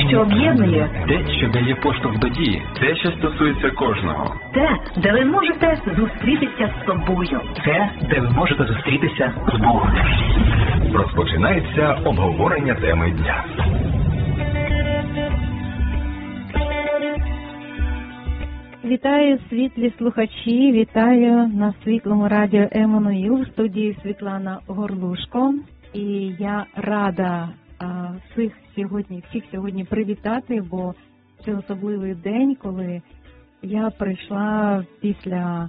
що об'єднує. Те, що дає поштовх до дії. Те, що стосується кожного. Те, де ви можете зустрітися з собою. Те, де ви можете зустрітися з Богом. Розпочинається обговорення теми дня. Вітаю, світлі слухачі, вітаю на світлому радіо Еммануїл, в студії Світлана Горлушко. І я рада всіх сьогодні привітати, бо це особливий день, коли я прийшла після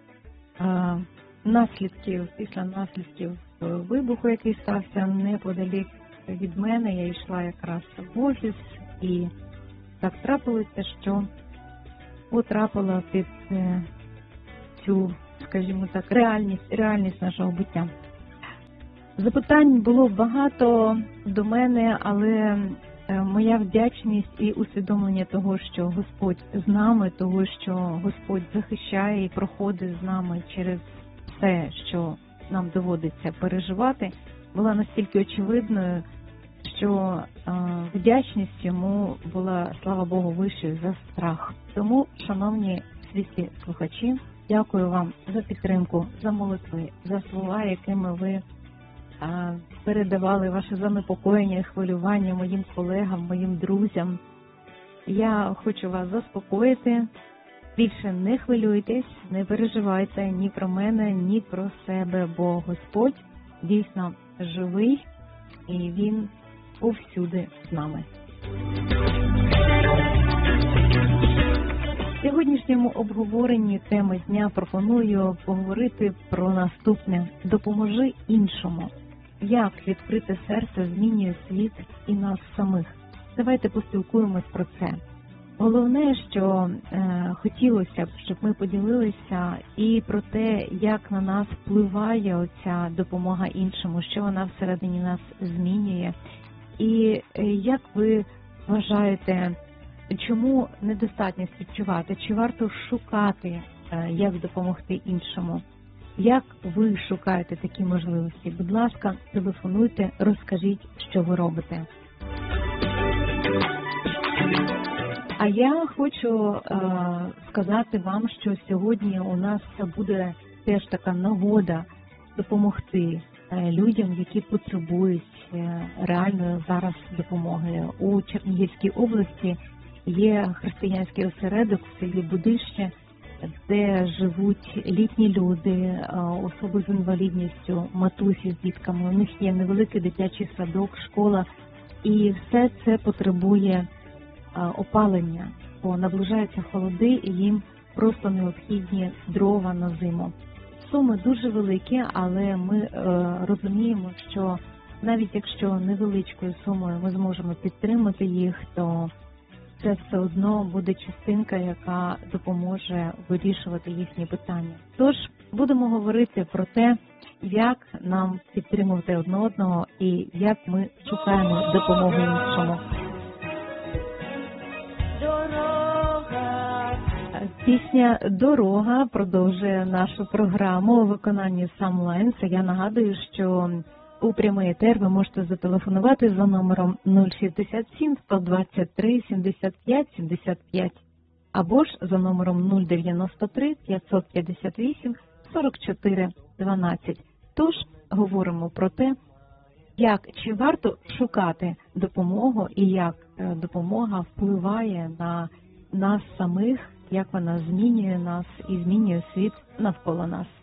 наслідків вибуху, який стався неподалік від мене. Я йшла якраз в офіс і так трапилося, що потрапила під цю, скажімо так, реальність нашого буття. Запитань було багато до мене, але моя вдячність і усвідомлення того, що Господь з нами, того, що Господь захищає і проходить з нами через все, що нам доводиться переживати, була настільки очевидною, що вдячність йому була, слава Богу, вищою за страх. Тому, шановні світлі слухачі, дякую вам за підтримку, за молитви, за слова, якими ви передавали ваше занепокоєння і хвилювання моїм колегам, моїм друзям. Я хочу вас заспокоїти. Більше не хвилюйтесь, не переживайте ні про мене, ні про себе, бо Господь дійсно живий і Він повсюди з нами. В сьогоднішньому обговоренні теми дня пропоную поговорити про наступне. Допоможи іншому. Як відкрите серце змінює світ і нас самих. Давайте поспілкуємось про це. Головне, що хотілося б, щоб ми поділилися і про те, як на нас впливає оця допомога іншому, що вона всередині нас змінює. І як ви вважаєте, чому недостатньо співчувати? Чи варто шукати, як допомогти іншому? Як ви шукаєте такі можливості? Будь ласка, телефонуйте, розкажіть, що ви робите. А я хочу сказати вам, що сьогодні у нас буде теж така нагода допомогти людям, які потребують реальної зараз допомоги. У Чернігівській області є християнський осередок в селі Будище, де живуть літні люди, особи з інвалідністю, матусі з дітками. У них є невеликий дитячий садок, школа, і все це потребує опалення, бо наближаються холоди і їм просто необхідні дрова на зиму. Суми дуже великі, але ми розуміємо, що навіть якщо невеличкою сумою ми зможемо підтримати їх, то це все одно буде частинка, яка допоможе вирішувати їхні питання. Тож, будемо говорити про те, як нам підтримувати одне одного і як ми шукаємо допомогу іншому. Пісня «Дорога» продовжує нашу програму у виконанні Самлайн. Я нагадую, що у прямий етер ви можете зателефонувати за номером 067 123 75 75 або ж за номером 093 558 44 12. Тож говоримо про те, чи варто шукати допомогу і як допомога впливає на нас самих, як вона змінює нас і змінює світ навколо нас.